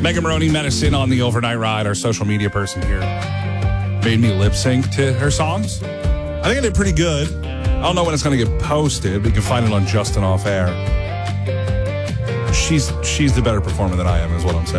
Megan Maroney, Medicine on the Overnight Ride, our social media person here, made me lip sync to her songs. I think I did pretty good. I don't know when it's going to get posted, but you can find it on Justin Off Air. She's the better performer than I am, is what I'm saying.